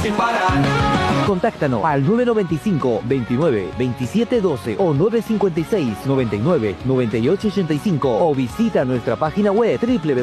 sin parar. Contáctanos al 995 29 27 12 o 956 99 98 85 o visita nuestra página web www